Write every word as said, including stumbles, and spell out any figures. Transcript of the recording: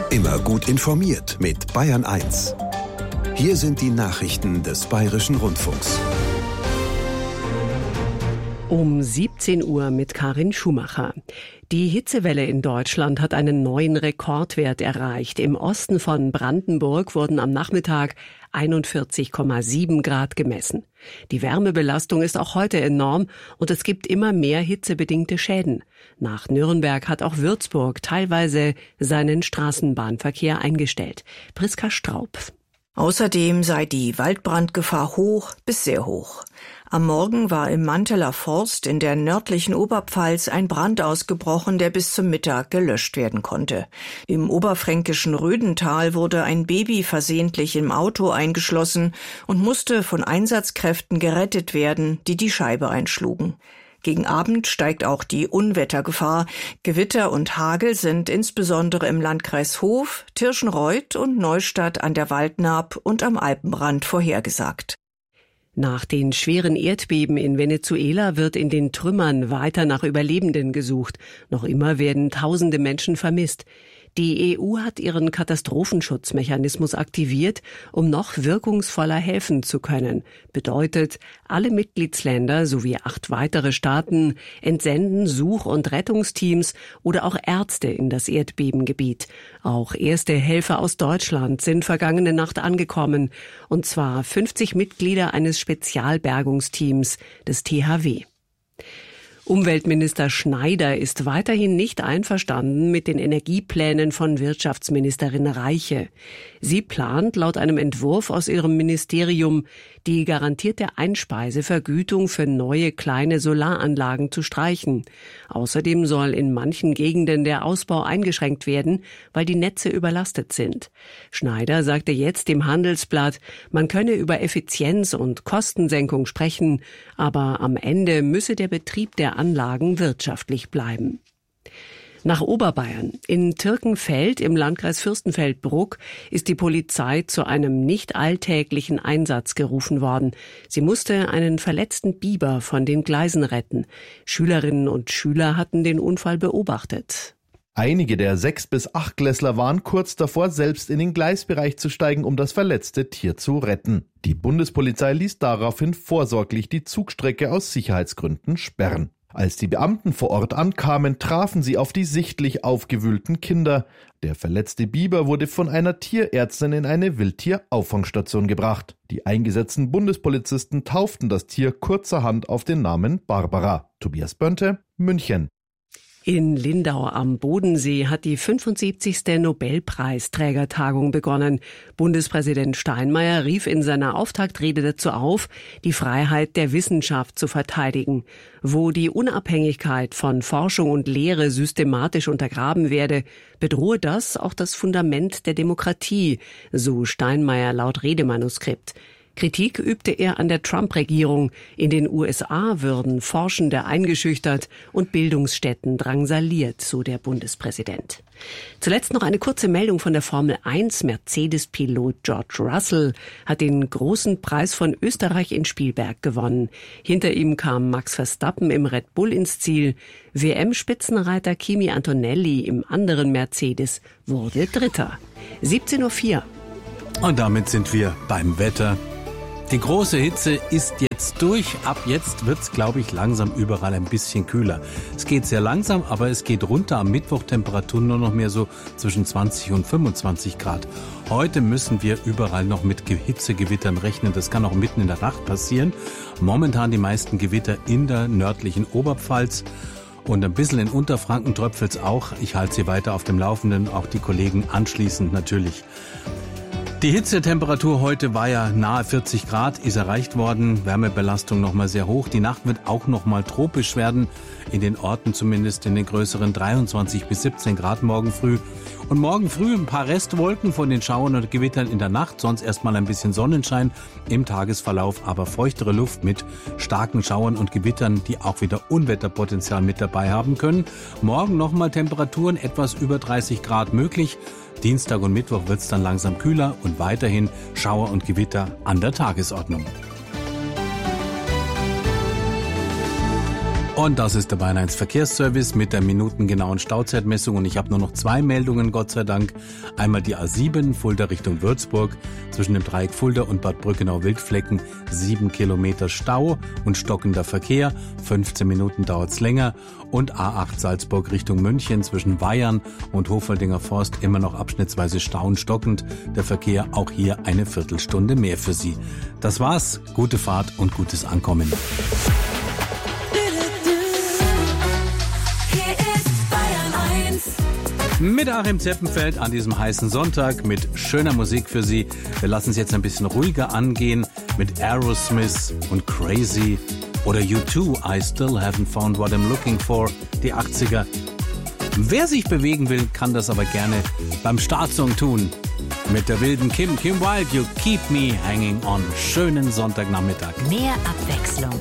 Immer gut informiert mit Bayern eins. Hier sind die Nachrichten des Bayerischen Rundfunks. Um siebzehn Uhr mit Karin Schumacher. Die Hitzewelle in Deutschland hat einen neuen Rekordwert erreicht. Im Osten von Brandenburg wurden am Nachmittag einundvierzig Komma sieben Grad gemessen. Die Wärmebelastung ist auch heute enorm und es gibt immer mehr hitzebedingte Schäden. Nach Nürnberg hat auch Würzburg teilweise seinen Straßenbahnverkehr eingestellt. Priska Straub. Außerdem sei die Waldbrandgefahr hoch bis sehr hoch. Am Morgen war im Manteler Forst in der nördlichen Oberpfalz ein Brand ausgebrochen, der bis zum Mittag gelöscht werden konnte. Im oberfränkischen Rödental wurde ein Baby versehentlich im Auto eingeschlossen und musste von Einsatzkräften gerettet werden, die die Scheibe einschlugen. Gegen Abend steigt auch die Unwettergefahr. Gewitter und Hagel sind insbesondere im Landkreis Hof, Tirschenreuth und Neustadt an der Waldnaab und am Alpenrand vorhergesagt. Nach den schweren Erdbeben in Venezuela wird in den Trümmern weiter nach Überlebenden gesucht. Noch immer werden tausende Menschen vermisst. Die E U hat ihren Katastrophenschutzmechanismus aktiviert, um noch wirkungsvoller helfen zu können. Bedeutet, alle Mitgliedsländer sowie acht weitere Staaten entsenden Such- und Rettungsteams oder auch Ärzte in das Erdbebengebiet. Auch erste Helfer aus Deutschland sind vergangene Nacht angekommen, und zwar fünfzig Mitglieder eines Spezialbergungsteams des T H W. Umweltminister Schneider ist weiterhin nicht einverstanden mit den Energieplänen von Wirtschaftsministerin Reiche. Sie plant laut einem Entwurf aus ihrem Ministerium, die garantierte Einspeisevergütung für neue kleine Solaranlagen zu streichen. Außerdem soll in manchen Gegenden der Ausbau eingeschränkt werden, weil die Netze überlastet sind. Schneider sagte jetzt im Handelsblatt, man könne über Effizienz und Kostensenkung sprechen, aber am Ende müsse der Betrieb der Anlagen wirtschaftlich bleiben. Nach Oberbayern. In Türkenfeld im Landkreis Fürstenfeldbruck ist die Polizei zu einem nicht alltäglichen Einsatz gerufen worden. Sie musste einen verletzten Biber von den Gleisen retten. Schülerinnen und Schüler hatten den Unfall beobachtet. Einige der Sechs- bis Achtklässler waren kurz davor, selbst in den Gleisbereich zu steigen, um das verletzte Tier zu retten. Die Bundespolizei ließ daraufhin vorsorglich die Zugstrecke aus Sicherheitsgründen sperren. Als die Beamten vor Ort ankamen, trafen sie auf die sichtlich aufgewühlten Kinder. Der verletzte Biber wurde von einer Tierärztin in eine Wildtierauffangstation gebracht. Die eingesetzten Bundespolizisten tauften das Tier kurzerhand auf den Namen Barbara. Tobias Bönte, München. In Lindau am Bodensee hat die fünfundsiebzigste Nobelpreisträgertagung begonnen. Bundespräsident Steinmeier rief in seiner Auftaktrede dazu auf, die Freiheit der Wissenschaft zu verteidigen. Wo die Unabhängigkeit von Forschung und Lehre systematisch untergraben werde, bedrohe das auch das Fundament der Demokratie, so Steinmeier laut Redemanuskript. Kritik übte er an der Trump-Regierung. In den U S A würden Forschende eingeschüchtert und Bildungsstätten drangsaliert, so der Bundespräsident. Zuletzt noch eine kurze Meldung von der Formel eins. Mercedes-Pilot George Russell hat den großen Preis von Österreich in Spielberg gewonnen. Hinter ihm kam Max Verstappen im Red Bull ins Ziel. W M-Spitzenreiter Kimi Antonelli im anderen Mercedes wurde Dritter. siebzehn Uhr vier. Und damit sind wir beim Wetter. Die große Hitze ist jetzt durch. Ab jetzt wird's, glaube ich, langsam überall ein bisschen kühler. Es geht sehr langsam, aber es geht runter. Am Mittwoch Temperaturen nur noch mehr so zwischen zwanzig und fünfundzwanzig Grad. Heute müssen wir überall noch mit Hitzegewittern rechnen. Das kann auch mitten in der Nacht passieren. Momentan die meisten Gewitter in der nördlichen Oberpfalz. Und ein bisschen in Unterfranken tröpfelt's auch. Ich halte Sie weiter auf dem Laufenden, auch die Kollegen anschließend natürlich. Die Hitzetemperatur heute war ja nahe vierzig Grad, ist erreicht worden. Wärmebelastung nochmal sehr hoch. Die Nacht wird auch nochmal tropisch werden. In den Orten zumindest in den größeren dreiundzwanzig bis siebzehn Grad morgen früh. Und morgen früh ein paar Restwolken von den Schauern und Gewittern in der Nacht. Sonst erstmal ein bisschen Sonnenschein im Tagesverlauf. Aber feuchtere Luft mit starken Schauern und Gewittern, die auch wieder Unwetterpotenzial mit dabei haben können. Morgen nochmal Temperaturen etwas über dreißig Grad möglich. Dienstag und Mittwoch wird es dann langsam kühler und weiterhin Schauer und Gewitter an der Tagesordnung. Und das ist der Bayern eins Verkehrsservice mit der minutengenauen Stauzeitmessung. Und ich habe nur noch zwei Meldungen, Gott sei Dank. Einmal die A sieben, Fulda Richtung Würzburg, zwischen dem Dreieck Fulda und Bad Brückenau-Wildflecken, sieben Kilometer Stau und stockender Verkehr, fünfzehn Minuten dauert's länger. Und A acht Salzburg Richtung München, zwischen Weyern und Hofaldinger Forst, immer noch abschnittsweise Stau und stockend. Der Verkehr auch hier eine Viertelstunde mehr für Sie. Das war's, gute Fahrt und gutes Ankommen. Mit Achim Zeppenfeld an diesem heißen Sonntag mit schöner Musik für Sie. Wir lassen es jetzt ein bisschen ruhiger angehen mit Aerosmith und Crazy oder U zwei, I Still Haven't Found What I'm Looking For, die achtziger. Wer sich bewegen will, kann das aber gerne beim Startsong tun. Mit der wilden Kim, Kim Wilde, You Keep Me Hanging On. Schönen Sonntagnachmittag. Mehr Abwechslung